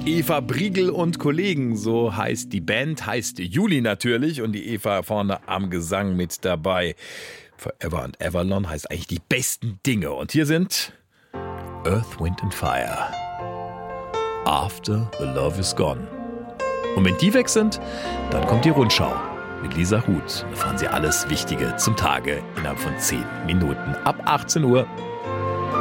Eva Briegel und Kollegen, so heißt die Band, heißt Juli natürlich und die Eva vorne am Gesang mit dabei. Forever and Everlong heißt eigentlich die besten Dinge. Und hier sind Earth, Wind and Fire. After the Love is Gone. Und wenn die weg sind, dann kommt die Rundschau mit Lisa Huth. Da erfahren Sie alles Wichtige zum Tage innerhalb von 10 Minuten ab 18 Uhr.